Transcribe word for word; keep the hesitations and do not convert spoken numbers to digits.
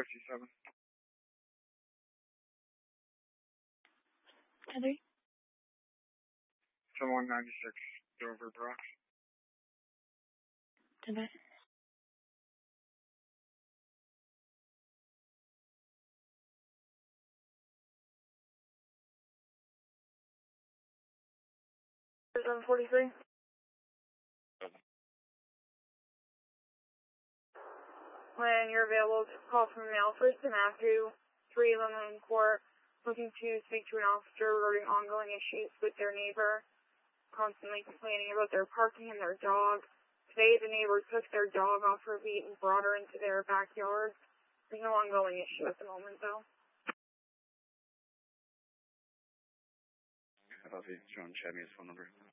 fifty-seven. Heather? ten one ninety-six, Dover, Brock. Heather? seven forty-three. When you're available, call from the Alfred to Matthew, three London Court, looking to speak to an officer regarding ongoing issues with their neighbor, constantly complaining about their parking and their dog. Today, the neighbor took their dog off her beat and brought her into their backyard. There's no ongoing issue at the moment, though. Copy. John Chadney's phone number.